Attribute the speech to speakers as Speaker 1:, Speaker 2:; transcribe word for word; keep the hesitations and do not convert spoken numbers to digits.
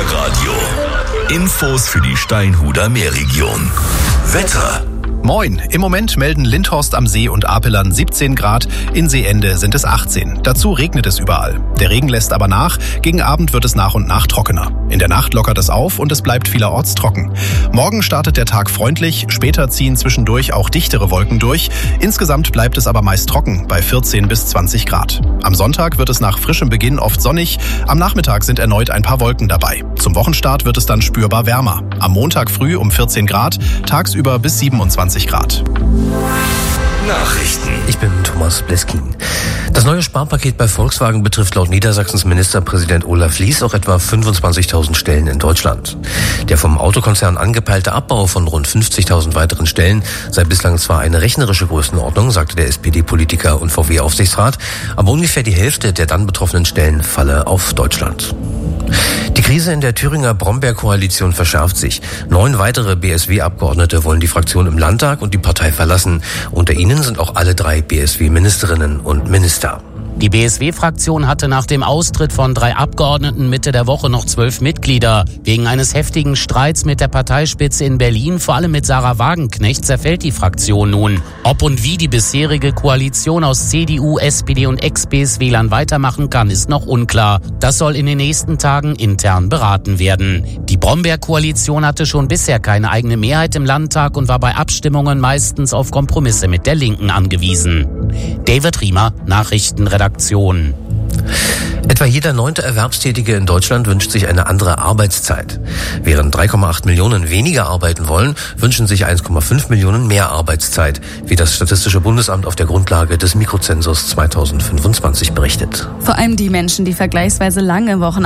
Speaker 1: Meerradio. Infos für die Steinhuder Meerregion. Wetter.
Speaker 2: Moin, im Moment melden Lindhorst am See und Apelern siebzehn Grad, in Seeende sind es achtzehn. Dazu regnet es überall. Der Regen lässt aber nach, gegen Abend wird es nach und nach trockener. In der Nacht lockert es auf und es bleibt vielerorts trocken. Morgen startet der Tag freundlich, später ziehen zwischendurch auch dichtere Wolken durch. Insgesamt bleibt es aber meist trocken, bei vierzehn bis zwanzig Grad. Am Sonntag wird es nach frischem Beginn oft sonnig, am Nachmittag sind erneut ein paar Wolken dabei. Zum Wochenstart wird es dann spürbar wärmer. Am Montag früh um vierzehn Grad, tagsüber bis siebenundzwanzig Grad.
Speaker 1: Nachrichten.
Speaker 3: Ich bin Thomas Bleskin. Das neue Sparpaket bei Volkswagen betrifft laut Niedersachsens Ministerpräsident Olaf Lies auch etwa fünfundzwanzigtausend Stellen in Deutschland. Der vom Autokonzern angepeilte Abbau von rund fünfzigtausend weiteren Stellen sei bislang zwar eine rechnerische Größenordnung, sagte der S P D-Politiker und V W-Aufsichtsrat, aber ungefähr die Hälfte der dann betroffenen Stellen falle auf Deutschland. Die Krise in der Thüringer Brombeer-Koalition verschärft sich. Neun weitere B S W-Abgeordnete wollen die Fraktion im Landtag und die Partei verlassen. Unter ihnen sind auch alle drei B S W-Ministerinnen und Minister.
Speaker 4: Die B S W-Fraktion hatte nach dem Austritt von drei Abgeordneten Mitte der Woche noch zwölf Mitglieder. Wegen eines heftigen Streits mit der Parteispitze in Berlin, vor allem mit Sarah Wagenknecht, zerfällt die Fraktion nun. Ob und wie die bisherige Koalition aus C D U, S P D und Ex-B S W-Lern weitermachen kann, ist noch unklar. Das soll in den nächsten Tagen intern beraten werden. Die Brombeer-Koalition hatte schon bisher keine eigene Mehrheit im Landtag und war bei Abstimmungen meistens auf Kompromisse mit der Linken angewiesen. David Riemer, Nachrichtenredaktion.
Speaker 3: Etwa jeder neunte Erwerbstätige in Deutschland wünscht sich eine andere Arbeitszeit. Während drei Komma acht Millionen weniger arbeiten wollen, wünschen sich eins Komma fünf Millionen mehr Arbeitszeit, wie das Statistische Bundesamt auf der Grundlage des Mikrozensus zweitausendfünfundzwanzig berichtet.
Speaker 5: Vor allem die Menschen, die vergleichsweise lange Wochen